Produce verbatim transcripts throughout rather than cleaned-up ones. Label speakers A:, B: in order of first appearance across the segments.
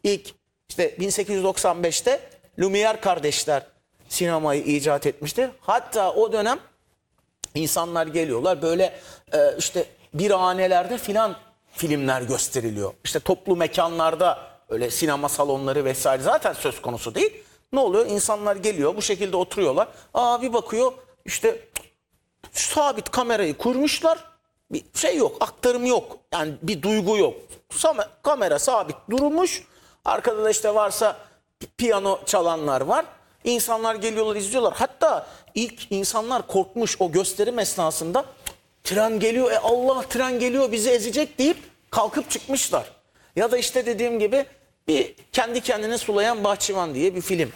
A: ilk işte bin sekiz yüz doksan beşte Lumière kardeşler sinemayı icat etmiştir. Hatta o dönem insanlar geliyorlar böyle e, işte birhanelerde filan filmler gösteriliyor. İşte toplu mekanlarda öyle sinema salonları vesaire zaten söz konusu değil. Ne oluyor? İnsanlar geliyor bu şekilde oturuyorlar. Aa bir bakıyor işte sabit kamerayı kurmuşlar. Bir şey yok, aktarım yok. Yani bir duygu yok. Kamera sabit durmuş. Arkada da işte varsa piyano çalanlar var. İnsanlar geliyorlar, izliyorlar. Hatta ilk insanlar korkmuş o gösterim esnasında. Tren geliyor, e Allah tren geliyor bizi ezecek deyip kalkıp çıkmışlar. Ya da işte dediğim gibi bir Kendi Kendine Sulayan Bahçıvan diye bir film.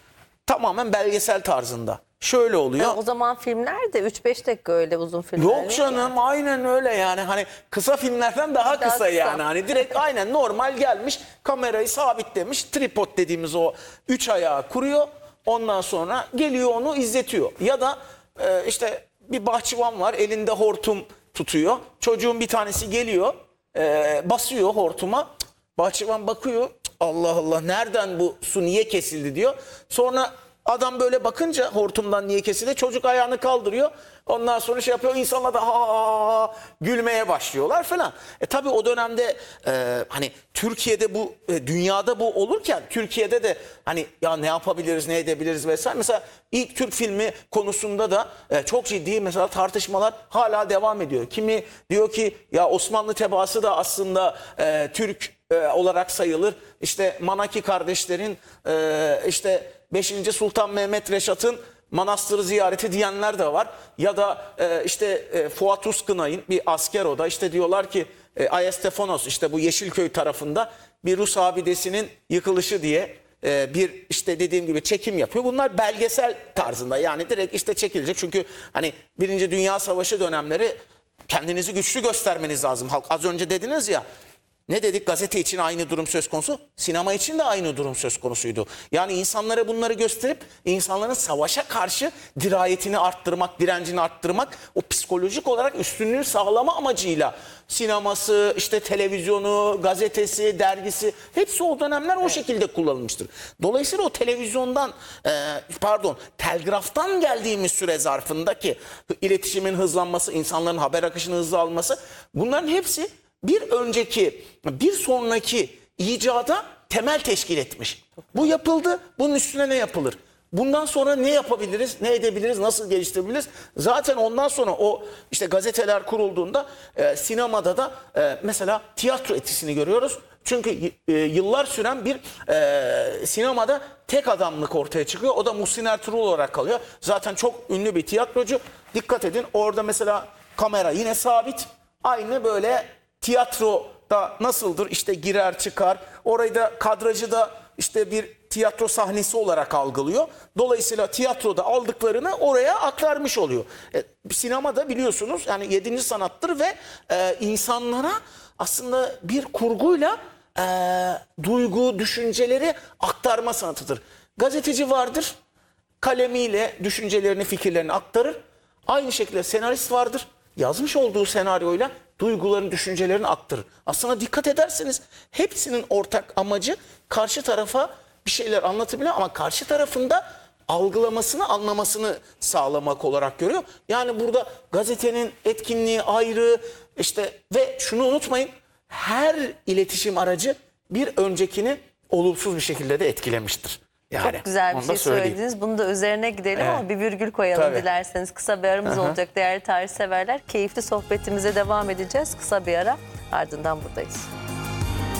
A: Tamamen belgesel tarzında. Şöyle oluyor.
B: Yani o zaman filmler de üç beş dakika öyle uzun filmler.
A: Yok canım yani. Aynen öyle yani hani kısa filmlerden daha, daha kısa, kısa yani hani direkt aynen normal gelmiş kamerayı sabitlemiş tripod dediğimiz o üç ayağı kuruyor ondan sonra geliyor onu izletiyor ya da e, işte bir bahçıvan var elinde hortum tutuyor çocuğun bir tanesi geliyor e, basıyor hortuma bahçıvan bakıyor Allah Allah nereden bu su niye kesildi diyor sonra adam böyle bakınca hortumdan niye kesildi çocuk ayağını kaldırıyor. Ondan sonra şey yapıyor insanlar da ha, ha, ha gülmeye başlıyorlar falan. E tabii o dönemde e, hani Türkiye'de bu e, dünyada bu olurken Türkiye'de de hani ya ne yapabiliriz ne edebiliriz vesaire. Mesela ilk Türk filmi konusunda da e, çok ciddi mesela tartışmalar hala devam ediyor. Kimi diyor ki ya Osmanlı tebaası da aslında e, Türk e, olarak sayılır. İşte Manaki kardeşlerin e, işte beşinci Sultan Mehmet Reşat'ın manastırı ziyareti diyenler de var. Ya da e, işte e, Fuat Uskınay'ın bir asker o da işte diyorlar ki e, Ayastefanos işte bu Yeşilköy tarafında bir Rus abidesinin yıkılışı diye e, bir işte dediğim gibi çekim yapıyor. Bunlar belgesel tarzında yani direkt işte çekilecek. Çünkü hani Birinci Dünya Savaşı dönemleri kendinizi güçlü göstermeniz lazım. Halk az önce dediniz ya. Ne dedik? Gazete için aynı durum söz konusu. Sinema için de aynı durum söz konusuydu. Yani insanlara bunları gösterip insanların savaşa karşı dirayetini arttırmak, direncini arttırmak, o psikolojik olarak üstünlüğü sağlama amacıyla sineması, işte televizyonu, gazetesi, dergisi hepsi o dönemler o şekilde kullanılmıştır. Dolayısıyla o televizyondan e, pardon telgraftan geldiğimiz süre zarfındaki iletişimin hızlanması, insanların haber akışını hızlı alması bunların hepsi bir önceki, bir sonraki icada temel teşkil etmiş. Bu yapıldı, bunun üstüne ne yapılır? Bundan sonra ne yapabiliriz, ne edebiliriz, nasıl geliştirebiliriz? Zaten ondan sonra o işte gazeteler kurulduğunda e, sinemada da e, mesela tiyatro etkisini görüyoruz. Çünkü e, yıllar süren bir e, sinemada tek adamlık ortaya çıkıyor. O da Muhsin Ertuğrul olarak kalıyor. Zaten çok ünlü bir tiyatrocu. Dikkat edin orada mesela kamera yine sabit. Aynı böyle tiyatroda nasıldır işte girer çıkar orayı da kadrajı da işte bir tiyatro sahnesi olarak algılıyor. Dolayısıyla tiyatroda aldıklarını oraya aktarmış oluyor. E, sinemada biliyorsunuz yani yedinci sanattır ve e, insanlara aslında bir kurguyla e, duygu, düşünceleri aktarma sanatıdır. Gazeteci vardır kalemiyle düşüncelerini, fikirlerini aktarır. Aynı şekilde senarist vardır. Yazmış olduğu senaryoyla duyguların, düşüncelerini aktarır. Aslında dikkat ederseniz hepsinin ortak amacı karşı tarafa bir şeyler anlatabiliyor ama karşı tarafında algılamasını, anlamasını sağlamak olarak görüyor. Yani burada gazetenin etkinliği ayrı işte ve şunu unutmayın her iletişim aracı bir öncekini olumsuz bir şekilde de etkilemiştir. Yani,
B: çok güzel bir şey söylediniz. Bunu da üzerine gidelim evet. Ama bir virgül koyalım Tabii. dilerseniz. Kısa bir aramız Aha. olacak değerli tarih severler. Keyifli sohbetimize devam edeceğiz. Kısa bir ara ardından buradayız.